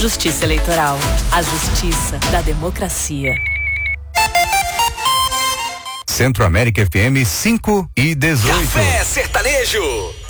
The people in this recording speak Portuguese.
Justiça Eleitoral. A justiça da democracia. Centro-América FM 5 e 18. Café Sertanejo.